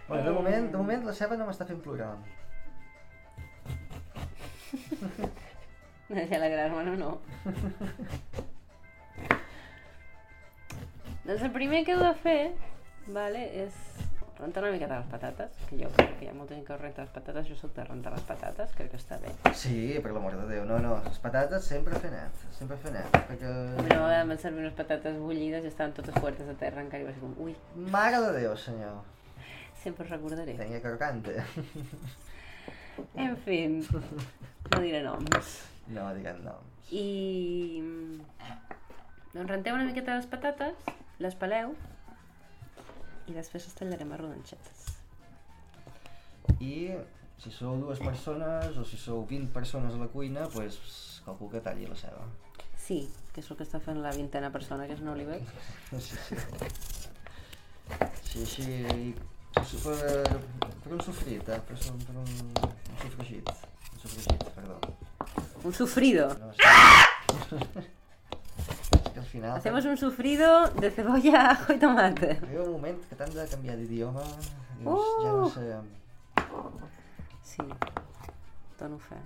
Bueno, de moment la ceba no m'està fent plorar. No sé alegrar-me o no. Doncs el primer que heu de fer, vale, és rentar una miqueta les patates, que jo crec que hi ha molta gent que renta les patates, jo soc de rentar les patates, crec que està bé. Sí, per l'amor de Déu, no, les patates sempre fer net, perquè... Una vegada em van servir unes patates bullides i estaven totes fuertes a terra, encara i va ser com, ui. Mare de Déu, senyor. Sempre us recordaré. Tenia crocante. En fi, no diré noms. No diguem noms. I... doncs renteu una miqueta les patates, les peleu, i després les tallarem a rodanxetes. I si sou 2 persones o si sou 20 persones a la cuina, doncs qualcú que talli la ceba. Sí, que és el que està fent la 20a persona, que és un Oliver. Sí, per un sofrit, per un sofregit. Un sofregit, perdó. Un sofrido. No, sí. Que al final... Hacemos un sofrido de cebolla, ajo y tomate. Arriba un moment que t'han de canviar d'idioma, ja no sé... Sí, torno a fer.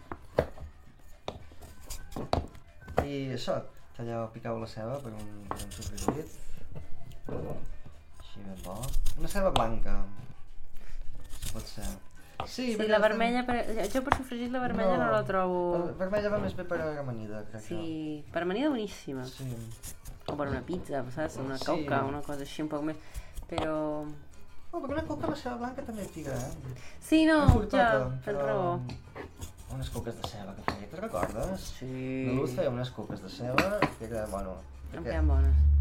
I això, picau la ceba per un sofregit. Així ben bo. Una ceba blanca, si pot ser. Sí, la vermella, jo per sofregit la vermella no la trobo... La vermella va més bé per amanida, crec. Sí, per amanida boníssima. Sí. O per una pizza, saps? Una coca, una cosa així un poc més... Però... Oh, perquè una coca la ceba blanca també pica, Sí, no, ja, tens raó. Unes coques de ceba que feia, te'n recordes? Sí. La Luz feia unes coques de ceba que era, bueno... Em queden bones.